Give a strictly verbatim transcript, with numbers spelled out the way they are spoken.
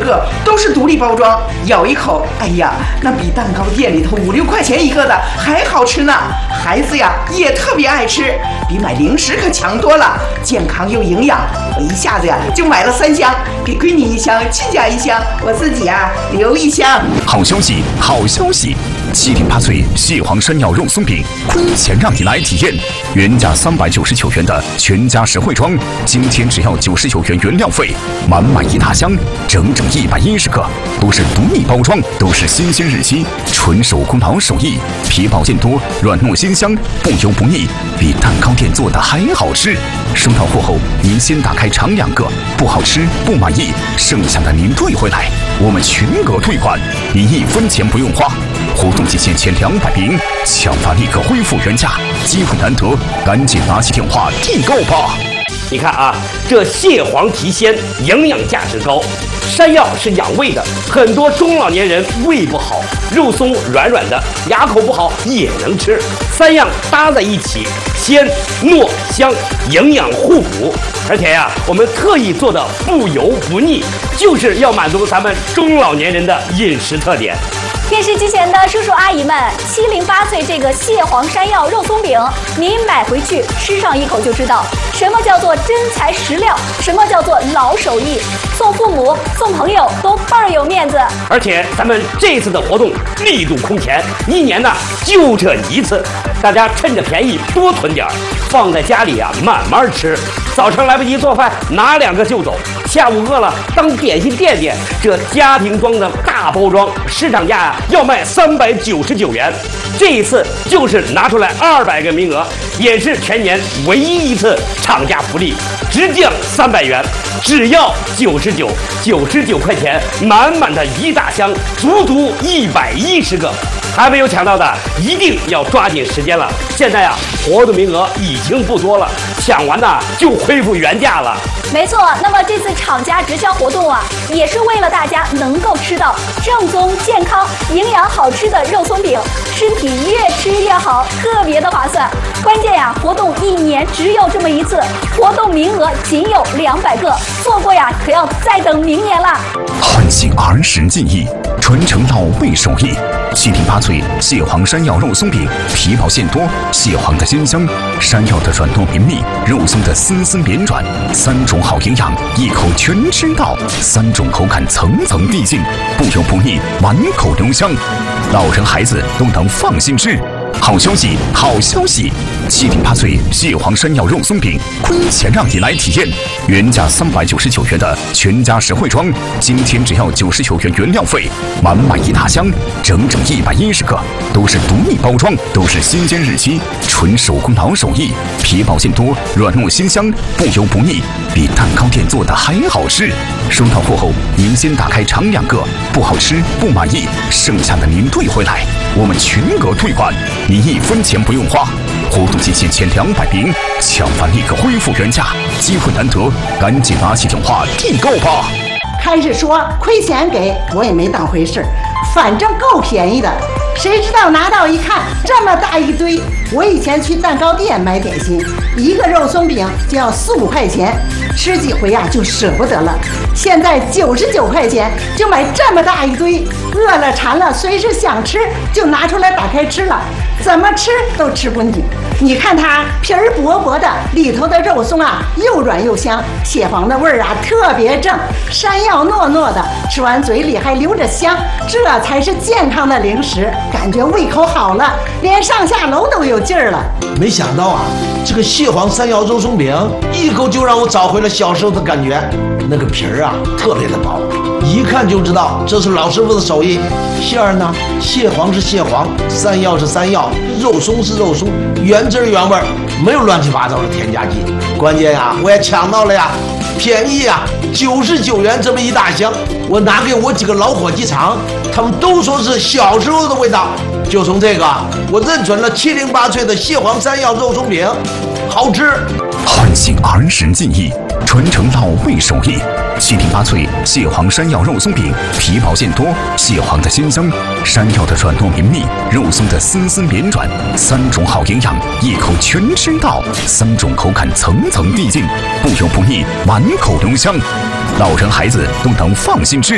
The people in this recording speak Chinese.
个都是独立包装，咬一口，哎呀，那比蛋糕店里头五六块钱一个的还好吃呢。孩子呀也特别爱吃，比买零食可强多了，健康又营养。我一下子呀就买了三箱，给闺女一箱，亲家一箱，我自己呀留一箱。 好消息，好消息！七点八脆蟹黄山药肉松饼，亏钱让你来体验。原价三百九十九元的全家实惠装，今天只要九十九元原料费，满满一大箱，整整一百一十个，都是独立包装，都是新鲜日期，纯手工老手艺，皮薄馅多，软糯鲜香，不油不腻，比蛋糕店做的还好吃。收到货后，您先打开尝两个，不好吃不满意，剩下的您退回来，我们全额退款，你一分钱不用花。活动期限前两百名，抢发立刻恢复原价，机会难得，赶紧拿起电话订购吧！ 你看啊，这蟹黄提鲜，营养价值高。山药是养胃的，很多中老年人胃不好，肉松软软的，牙口不好也能吃。三样搭在一起，鲜糯香，营养互补。而且呀、啊，我们特意做的不油不腻，就是要满足咱们中老年人的饮食特点。 电视机前的叔叔阿姨们，七零八脆这个蟹黄山药肉松饼，您买回去吃上一口就知道，什么叫做真材实料，什么叫做老手艺，送父母送朋友都倍儿有面子。 而且咱们这次的活动力度空前，一年呢就这一次，大家趁着便宜多囤点儿，放在家里啊慢慢吃。早上来不及做饭，拿两个就走；下午饿了，当点心垫垫。这家庭装的大包装，市场价啊要卖三百九十九元，这一次就是拿出来二百个名额，也是全年唯一一次厂家福利，直降三百元，只要九十九，九十九块钱，满满的一大箱，足足一百一十个。还没有抢到的，一定要抓紧时间了。现在啊，活动名额已经不多了，抢完呢就恢复原价了。 没错，那么这次厂家直销活动啊，也是为了大家能够吃到正宗、健康、营养好吃的肉松饼，身体越吃越好，特别的划算。关键呀、啊，活动一年只有这么一次，活动名额仅有两百个，错过呀可要再等明年了。 唤醒儿时记忆，传承老味手艺。七零八脆蟹黄山药肉松饼，皮薄馅多，蟹黄的鲜香，山药的软糯绵密，肉松的丝丝绵软，三种好营养，一口全吃到，三种口感层层递进，不油不腻，满口留香，老人孩子都能放心吃。好消息，好消息！七零八脆蟹黄山药肉松饼，亏钱让你来体验。原价三百九十九元的全家实惠装，今天只要九十九元原料费，满满一大箱，整整一百一十个，都是独立包装，都是新鲜日期，纯手工老手艺，皮薄馅多，软糯鲜香，不油不腻，比蛋糕店做的还好吃。收到货后，您先打开尝两个，不好吃不满意，剩下的您退回来，我们全额退款。你一分钱不用花，活动期限前两百名，抢完立刻恢复原价，机会难得，赶紧拿起电话订购吧！ 开始说亏钱给我也没当回事，反正够便宜的。谁知道拿到一看，这么大一堆！我以前去蛋糕店买点心，一个肉松饼就要四五块钱，吃几回呀、啊、就舍不得了。现在九十九块钱就买这么大一堆，饿了馋了，随时想吃就拿出来打开吃了，怎么吃都吃不腻。你看它皮儿薄薄的，里头的肉松啊又软又香，蟹黄的味儿啊特别正，山药糯糯的，吃完嘴里还留着香，这才是健康的零食。感觉胃口好了，连上下楼都有劲儿了。 没想到啊，这个蟹黄山药肉松饼一口就让我找回了小时候的感觉。那个皮儿啊特别的薄，一看就知道这是老师傅的手艺。馅儿呢，蟹黄是蟹黄，山药是山药，肉松是肉松，原汁原味，没有乱七八糟的添加剂。关键呀、啊，我也抢到了呀，便宜呀，九十九元这么一大箱，我拿给我几个老伙计尝，他们都说是小时候的味道。就从这个，我认准了七零八脆的蟹黄山药肉松饼，好吃。 唤醒儿时记忆，传承老味手艺。七零八脆蟹黄山药肉松饼，皮薄馅多，蟹黄的鲜香，山药的软糯绵密，肉松的丝丝绵软，三种好营养，一口全吃到，三种口感层层递进，不油不腻，满口留香，老人孩子都能放心吃。